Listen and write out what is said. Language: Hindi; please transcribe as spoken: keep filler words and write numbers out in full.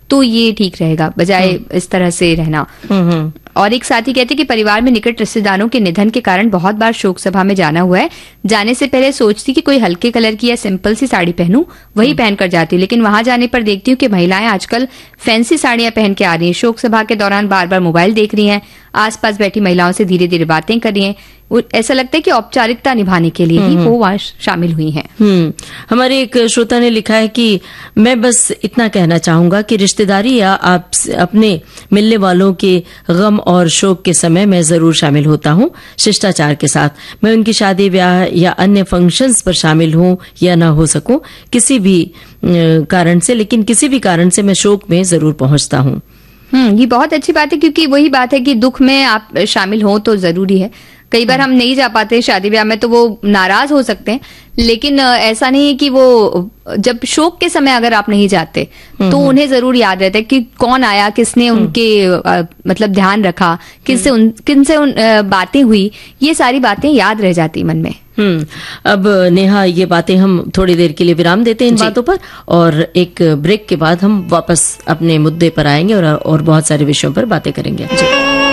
तो ये ठीक रहेगा बजाय इस तरह से रहना। और एक साथी कहते कि परिवार में निकट रिश्तेदारों के निधन के कारण बहुत बार शोक सभा में जाना हुआ है। जाने से पहले सोचती कि कोई हल्के कलर की या सिंपल सी साड़ी पहनूं, वही पहनकर जाती हूँ, लेकिन वहां जाने पर देखती हूँ कि महिलाएं आजकल फैंसी साड़ियां पहन के आ रही हैं, शोक सभा के दौरान बार बार मोबाइल देख रही हैं, आसपास बैठी महिलाओं से धीरे धीरे बातें कर रही हैं। ऐसा लगता है कि औपचारिकता निभाने के लिए ही वो वहां शामिल हुई हैं। हम्म हमारे एक श्रोता ने लिखा है कि मैं बस इतना कहना चाहूंगा कि रिश्तेदारी या आप अपने मिलने वालों के गम और शोक के समय मैं जरूर शामिल होता हूँ शिष्टाचार के साथ। मैं उनकी शादी ब्याह या अन्य फंक्शंस पर शामिल हूँ या ना हो सकूं किसी भी कारण से, लेकिन किसी भी कारण से मैं शोक में जरूर पहुंचता हूँ। हम्म ये बहुत अच्छी बात है, क्योंकि वही बात है कि दुख में आप शामिल हो तो जरूरी है। कई बार हम नहीं जा पाते शादी ब्याह में तो वो नाराज हो सकते हैं, लेकिन ऐसा नहीं है कि वो जब शोक के समय अगर आप नहीं जाते तो उन्हें जरूर याद रहता है कि कौन आया, किसने उनके आ, मतलब ध्यान रखा, किससे उन किनसे उन बातें हुई, ये सारी बातें याद रह जाती मन में। हम्म अब नेहा ये बातें हम थोड़ी देर के लिए विराम देते हैं इन बातों पर, और एक ब्रेक के बाद हम वापस अपने मुद्दे पर आएंगे और, और बहुत सारे विषयों पर बातें करेंगे। जी।